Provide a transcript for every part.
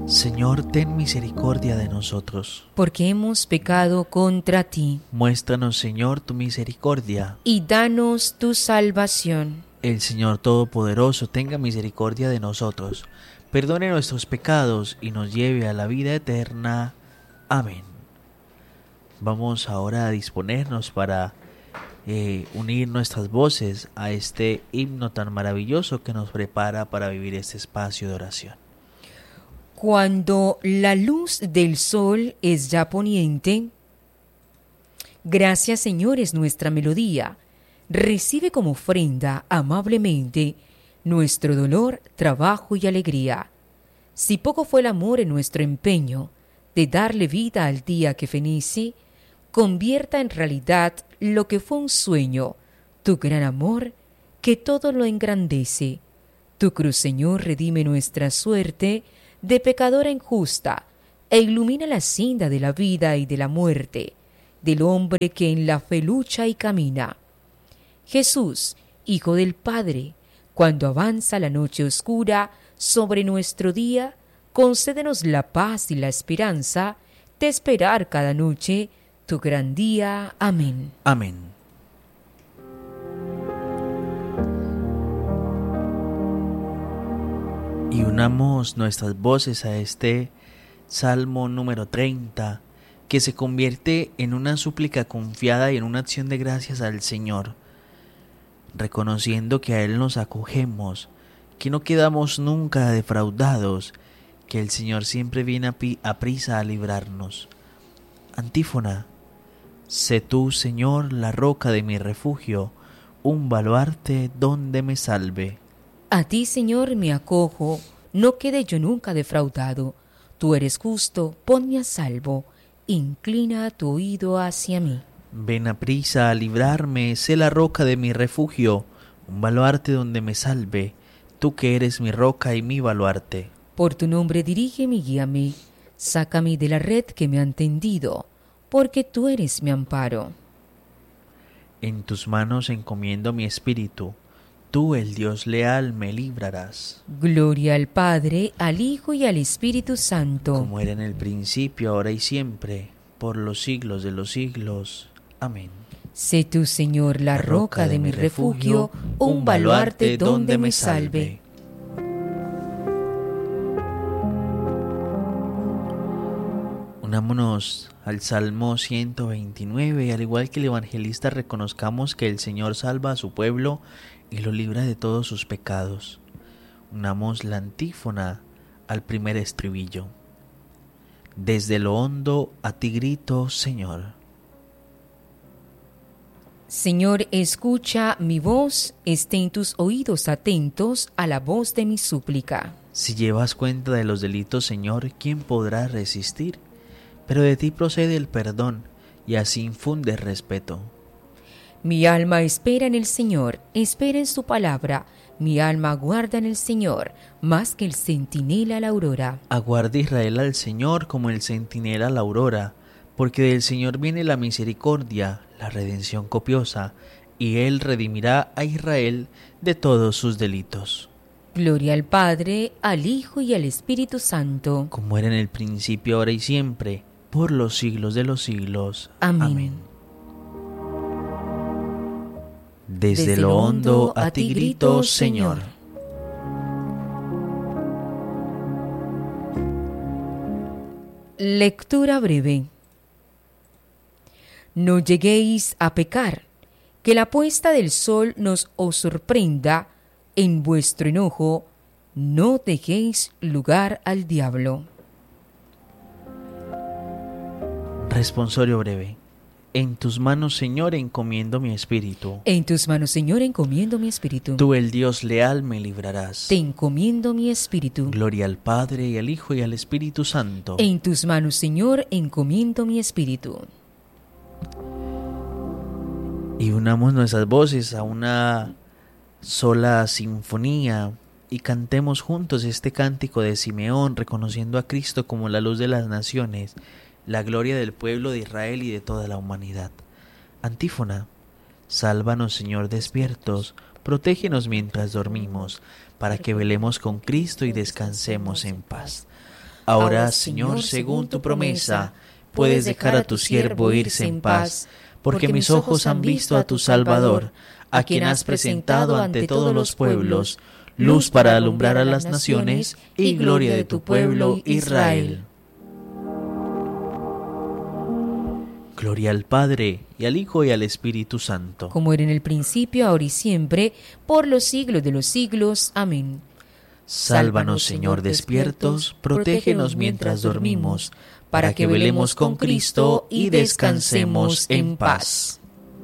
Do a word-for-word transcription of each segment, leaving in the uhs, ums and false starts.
Señor, ten misericordia de nosotros, porque hemos pecado contra ti. Muéstranos, Señor, tu misericordia, y danos tu salvación. El Señor Todopoderoso tenga misericordia de nosotros, perdone nuestros pecados y nos lleve a la vida eterna. Amén. Vamos ahora a disponernos para eh, unir nuestras voces a este himno tan maravilloso que nos prepara para vivir este espacio de oración. Cuando la luz del sol es ya poniente, gracias, Señor, es nuestra melodía. Recibe como ofrenda amablemente nuestro dolor, trabajo y alegría. Si poco fue el amor en nuestro empeño de darle vida al día que fenece, convierta en realidad lo que fue un sueño, tu gran amor que todo lo engrandece. Tu cruz, Señor, redime nuestra suerte de pecadora injusta e ilumina la senda de la vida y de la muerte, del hombre que en la fe lucha y camina. Jesús, Hijo del Padre, cuando avanza la noche oscura sobre nuestro día, concédenos la paz y la esperanza de esperar cada noche tu gran día. Amén. Amén. Y unamos nuestras voces a este Salmo número treinta, que se convierte en una súplica confiada y en una acción de gracias al Señor, reconociendo que a Él nos acogemos, que no quedamos nunca defraudados, que el Señor siempre viene a, pi- a prisa a librarnos. Antífona. Sé tú, Señor, la roca de mi refugio, un baluarte donde me salve. A ti, Señor, me acojo, no quede yo nunca defraudado. Tú eres justo, ponme a salvo, inclina tu oído hacia mí. Ven a prisa a librarme, sé la roca de mi refugio, un baluarte donde me salve, tú que eres mi roca y mi baluarte. Por tu nombre dirígeme y guíame, sácame de la red que me han tendido, porque tú eres mi amparo. En tus manos encomiendo mi espíritu, tú, el Dios leal, me librarás. Gloria al Padre, al Hijo y al Espíritu Santo. Como era en el principio, ahora y siempre, por los siglos de los siglos. Amén. Sé tú, Señor, la, la roca, roca de, de mi refugio, refugio un baluarte donde me salve. Unámonos al Salmo ciento veintinueve, al igual que el evangelista reconozcamos que el Señor salva a su pueblo y lo libra de todos sus pecados. Unamos la antífona al primer estribillo. Desde lo hondo a ti grito, Señor. Señor, escucha mi voz, estén tus oídos atentos a la voz de mi súplica. Si llevas cuenta de los delitos, Señor, ¿quién podrá resistir? Pero de ti procede el perdón, y así infunde respeto. Mi alma espera en el Señor, espera en su palabra. Mi alma aguarda en el Señor, más que el centinela a la aurora. Aguarda Israel al Señor como el centinela a la aurora, porque del Señor viene la misericordia, la redención copiosa, y Él redimirá a Israel de todos sus delitos. Gloria al Padre, al Hijo y al Espíritu Santo. Como era en el principio, ahora y siempre, por los siglos de los siglos. Amén. Amén. Desde, Desde lo hondo a ti grito, Señor. Lectura breve. No lleguéis a pecar, que la puesta del sol nos os sorprenda. En vuestro enojo, no dejéis lugar al diablo. Responsorio breve. En tus manos, Señor, encomiendo mi espíritu. En tus manos, Señor, encomiendo mi espíritu. Tú, el Dios leal, me librarás. Te encomiendo mi espíritu. Gloria al Padre, y al Hijo, y al Espíritu Santo. En tus manos, Señor, encomiendo mi espíritu. Y unamos nuestras voces a una sola sinfonía y cantemos juntos este cántico de Simeón, reconociendo a Cristo como la luz de las naciones, la gloria del pueblo de Israel y de toda la humanidad. Antífona. Sálvanos, Señor, despiertos, protégenos mientras dormimos, para que velemos con Cristo y descansemos en paz. Ahora, Señor, según tu promesa, puedes dejar a tu siervo irse en paz, porque mis ojos han visto a tu Salvador, a quien has presentado ante todos los pueblos, luz para alumbrar a las naciones y gloria de tu pueblo Israel. Gloria al Padre, y al Hijo, y al Espíritu Santo. Como era en el principio, ahora y siempre, por los siglos de los siglos. Amén. Sálvanos, Señor, despiertos, protégenos mientras dormimos, para que velemos con Cristo y descansemos en paz.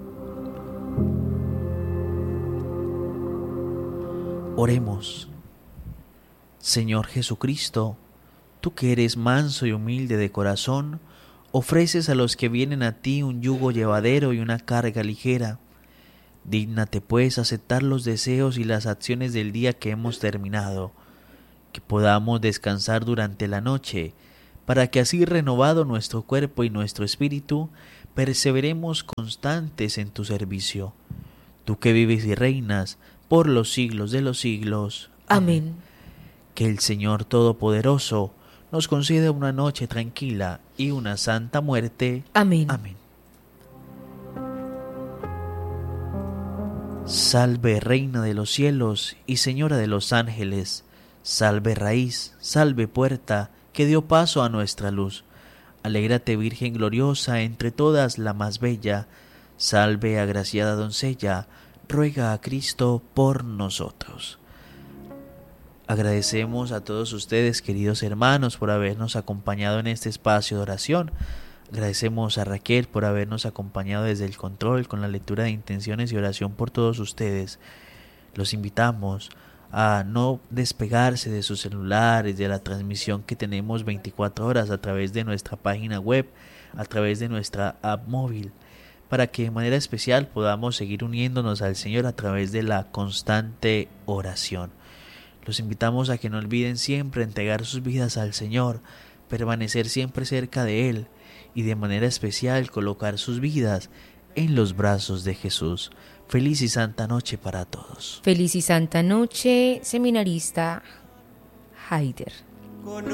Oremos. Señor Jesucristo, tú que eres manso y humilde de corazón, ofreces a los que vienen a ti un yugo llevadero y una carga ligera. Dígnate, pues, aceptar los deseos y las acciones del día que hemos terminado, que podamos descansar durante la noche, para que así renovado nuestro cuerpo y nuestro espíritu, perseveremos constantes en tu servicio. Tú que vives y reinas por los siglos de los siglos. Amén. Que el Señor Todopoderoso nos conceda una noche tranquila y una santa muerte. Amén. Amén. Salve, Reina de los cielos y Señora de los ángeles. Salve, raíz, salve, puerta, que dio paso a nuestra luz. Alégrate, Virgen gloriosa, entre todas la más bella. Salve, agraciada doncella, ruega a Cristo por nosotros. Agradecemos a todos ustedes, queridos hermanos, por habernos acompañado en este espacio de oración. Agradecemos a Raquel por habernos acompañado desde el control con la lectura de intenciones y oración por todos ustedes. Los invitamos a no despegarse de sus celulares, de la transmisión que tenemos veinticuatro horas a través de nuestra página web, a través de nuestra app móvil, para que de manera especial podamos seguir uniéndonos al Señor a través de la constante oración. Los invitamos a que no olviden siempre entregar sus vidas al Señor, permanecer siempre cerca de Él y de manera especial colocar sus vidas en los brazos de Jesús. Feliz y santa noche para todos. Feliz y santa noche, seminarista Haider.